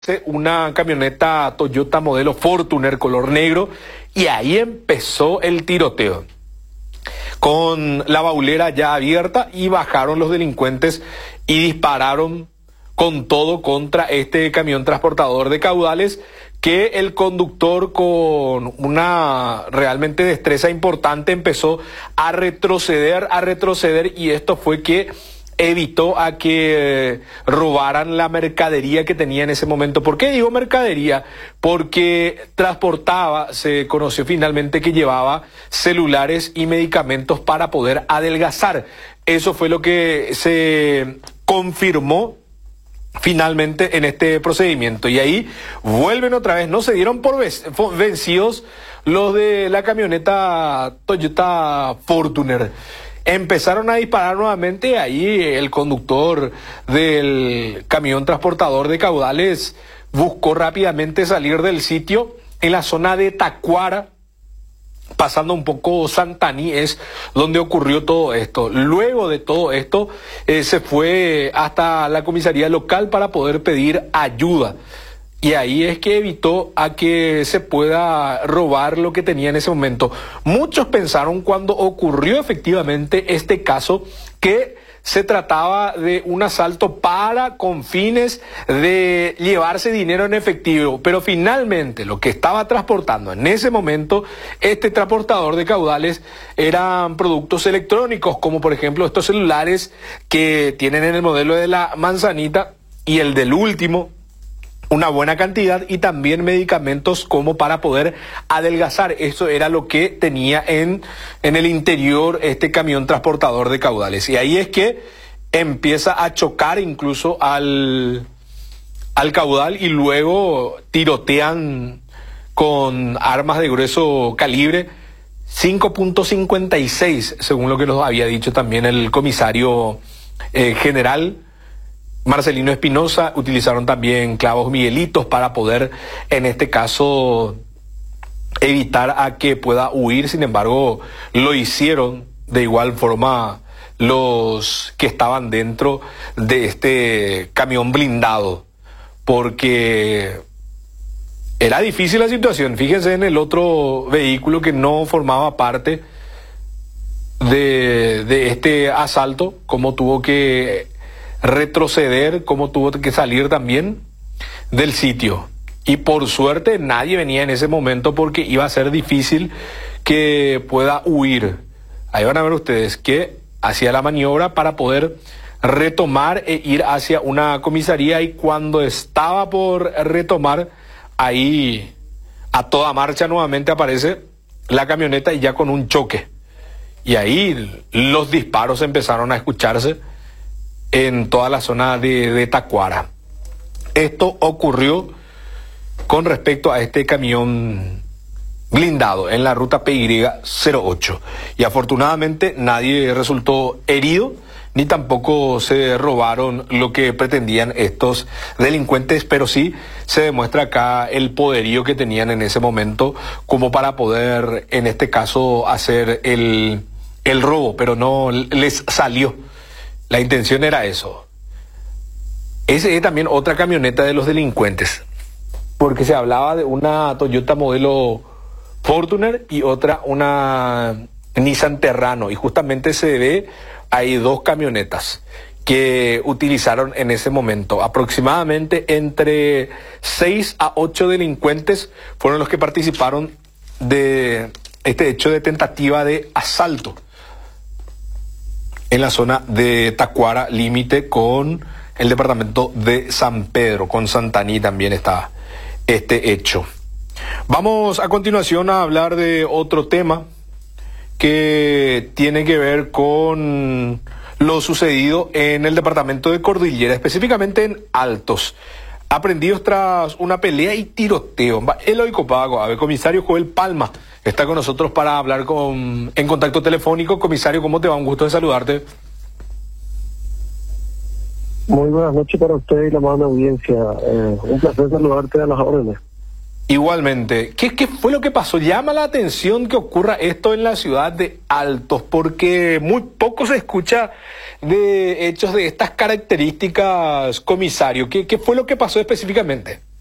una camioneta Toyota modelo Fortuner color negro y ahí empezó el tiroteo. Con la baulera ya abierta y bajaron los delincuentes y dispararon con todo contra este camión transportador de caudales que el conductor con una realmente destreza importante empezó a retroceder y esto fue que evitó a que robaran la mercadería que tenía en ese momento. ¿Por qué digo mercadería? Porque transportaba, se conoció finalmente que llevaba celulares y medicamentos para poder adelgazar. Eso fue lo que se confirmó finalmente en este procedimiento. Y ahí vuelven otra vez, no se dieron por vencidos los de la camioneta Toyota Fortuner. Empezaron a disparar nuevamente, ahí el conductor del camión transportador de caudales buscó rápidamente salir del sitio en la zona de Tacuara, pasando un poco Santaní, es donde ocurrió todo esto. Luego de todo esto se fue hasta la comisaría local para poder pedir ayuda. Y ahí es que evitó a que se pueda robar lo que tenía en ese momento. Muchos pensaron cuando ocurrió efectivamente este caso que se trataba de un asalto con fines de llevarse dinero en efectivo. Pero finalmente lo que estaba transportando en ese momento este transportador de caudales eran productos electrónicos, como por ejemplo estos celulares que tienen en el modelo de la manzanita y el del último, una buena cantidad, y también medicamentos como para poder adelgazar. Eso era lo que tenía en el interior este camión transportador de caudales. Y ahí es que empieza a chocar incluso al caudal y luego tirotean con armas de grueso calibre 5.56, según lo que nos había dicho también el comisario general Marcelino Espinosa. Utilizaron también clavos miguelitos para poder, en este caso, evitar a que pueda huir. Sin embargo, lo hicieron de igual forma los que estaban dentro de este camión blindado, porque era difícil la situación. Fíjense en el otro vehículo que no formaba parte de este asalto, cómo tuvo que retroceder, cómo tuvo que salir también del sitio. Y por suerte nadie venía en ese momento porque iba a ser difícil que pueda huir. Ahí van a ver ustedes que hacía la maniobra para poder retomar e ir hacia una comisaría, y cuando estaba por retomar, ahí a toda marcha nuevamente aparece la camioneta y ya con un choque. Y ahí los disparos empezaron a escucharse en toda la zona de Tacuara. Esto ocurrió con respecto a este camión blindado en la ruta PY08. Y afortunadamente nadie resultó herido, ni tampoco se robaron lo que pretendían estos delincuentes, pero sí se demuestra acá el poderío que tenían en ese momento como para poder, en este caso, hacer el robo, pero no les salió. La intención era eso. Ese es también otra camioneta de los delincuentes, porque se hablaba de una Toyota modelo Fortuner y otra una Nissan Terrano, y justamente se ve hay dos camionetas que utilizaron en ese momento. Aproximadamente entre 6 a 8 delincuentes fueron los que participaron de este hecho de tentativa de asalto en la zona de Tacuara, límite con el departamento de San Pedro, con Santaní también está este hecho. Vamos a continuación a hablar de otro tema que tiene que ver con lo sucedido en el departamento de Cordillera, específicamente en Altos, aprendidos tras una pelea y tiroteo. Eloy Copago, comisario Joel Palma, está con nosotros para hablar en contacto telefónico. Comisario, ¿cómo te va? Un gusto de saludarte. Muy buenas noches para usted y la amable audiencia. Un placer saludarte a las órdenes. Igualmente, ¿qué fue lo que pasó? Llama la atención que ocurra esto en la ciudad de Altos, porque muy poco se escucha de hechos de estas características, comisario. ¿Qué fue lo que pasó específicamente?